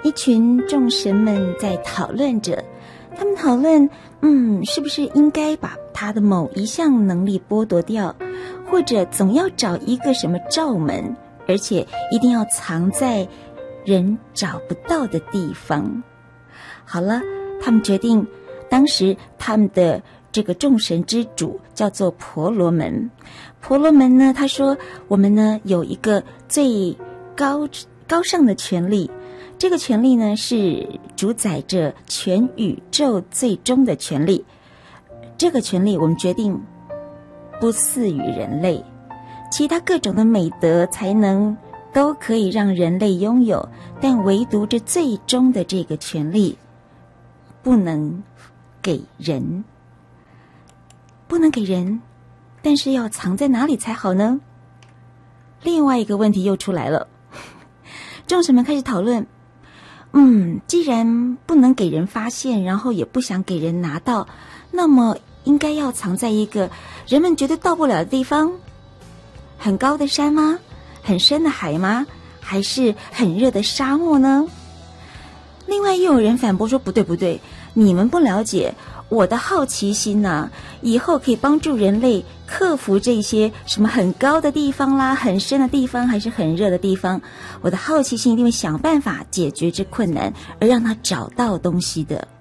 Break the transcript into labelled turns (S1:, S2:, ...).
S1: 一群众神们在讨论着，他们讨论，是不是应该把他的某一项能力剥夺掉，或者总要找一个什么罩门，而且一定要藏在人找不到的地方。好了，他们决定，当时他们的这个众神之主叫做婆罗门。婆罗门呢，他说，我们呢有一个最高尚的权利，这个权利呢是主宰着全宇宙最终的权利。这个权利我们决定不赐予人类，其他各种的美德才能都可以让人类拥有，但唯独这最终的这个权利不能给人，但是要藏在哪里才好呢？另外一个问题又出来了，众神们开始讨论，既然不能给人发现，然后也不想给人拿到，那么应该要藏在一个人们绝对到不了的地方。很高的山吗？很深的海吗？还是很热的沙漠呢？另外又有人反驳说，不对，你们不了解我的好奇心啊，以后可以帮助人类克服这些什么很高的地方啦，很深的地方，还是很热的地方，我的好奇心一定会想办法解决这困难，而让他找到东西的。